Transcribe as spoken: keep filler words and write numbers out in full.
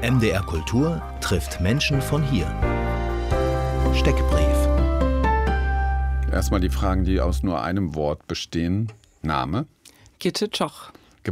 M D R Kultur trifft Menschen von hier. Steckbrief. Erstmal die Fragen, die aus nur einem Wort bestehen. Name? Gitte Tschoch.